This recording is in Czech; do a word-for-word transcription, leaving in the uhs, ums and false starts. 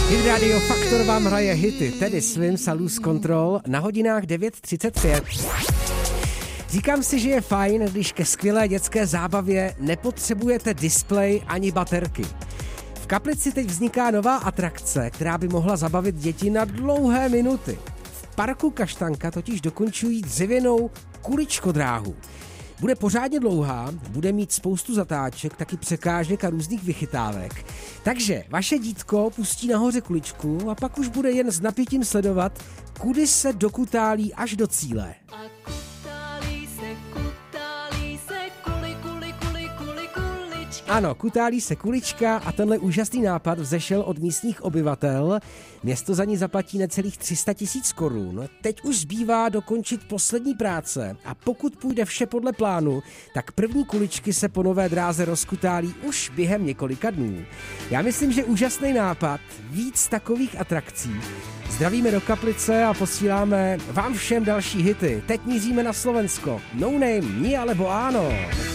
Hit Radio Faktor vám hraje hity, tedy svým Salus Control na hodinách devět třicet pět. Říkám si, že je fajn, když ke skvělé dětské zábavě nepotřebujete displej ani baterky. V Kaplici teď vzniká nová atrakce, která by mohla zabavit děti na dlouhé minuty. V parku Kaštanka totiž dokončují dřevěnou kuličkodráhu. Bude pořádně dlouhá, bude mít spoustu zatáček, taky překážek a různých vychytávek. Takže vaše dítko pustí nahoře kuličku a pak už bude jen s napětím sledovat, kudy se dokutálí až do cíle. Ano, kutálí se kulička a tenhle úžasný nápad vzešel od místních obyvatel. Město za ní zaplatí necelých tři sta tisíc korun. Teď už zbývá dokončit poslední práce a pokud půjde vše podle plánu, tak první kuličky se po nové dráze rozkutálí už během několika dnů. Já myslím, že úžasný nápad, víc takových atrakcí. Zdravíme do Kaplice a posíláme vám všem další hity. Teď míříme na Slovensko. No name, ní alebo áno.